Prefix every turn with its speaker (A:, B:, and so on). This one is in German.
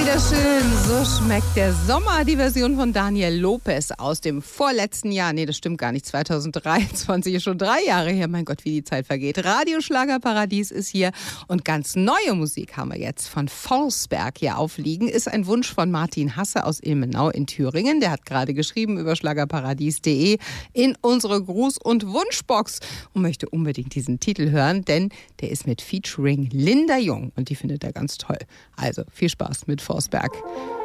A: wieder schön. So schmeckt der Sommer. Die Version von Daniel Lopez aus dem vorletzten Jahr. Nee, das stimmt gar nicht. 2023 ist schon 3 Jahre her. Mein Gott, wie die Zeit vergeht. Radioschlagerparadies ist hier. Und ganz neue Musik haben wir jetzt von Forsberg hier aufliegen. Ist ein Wunsch von Martin Hasse aus Ilmenau in Thüringen. Der hat gerade geschrieben über schlagerparadies.de in unsere Gruß- und Wunschbox und möchte unbedingt diesen Titel hören, denn der ist mit Featuring Linda Jung und die findet er ganz toll. Also viel Spaß mit Forsberg.